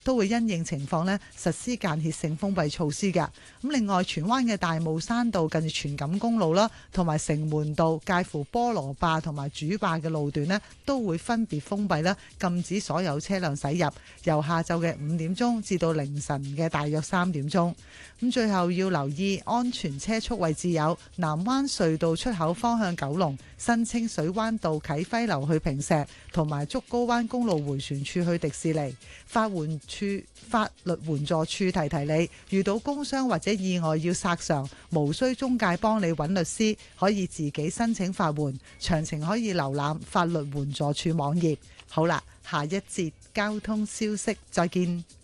都會因應情況咧實施間歇性封閉措施嘅。咁另外，荃灣嘅大霧山道近住荃錦公路啦，同埋城門道介乎菠蘿壩同埋主壩嘅路段咧，都會分別封閉啦，禁止所有車輛駛入，由下晝嘅5點鐘至到凌晨嘅大約3點鐘。咁最後要留意安全車速位置有南灣隧道出口方向九龍、新清水灣道啟輝樓去坪石，同埋竹篙灣公路迴旋處去迪士尼。法律援助處提提你，遇到工傷或者意外要索償，無需中介幫你揾律師，可以自己申請法援。詳情可以瀏覽法律援助處網頁。好啦，下一節交通消息再見。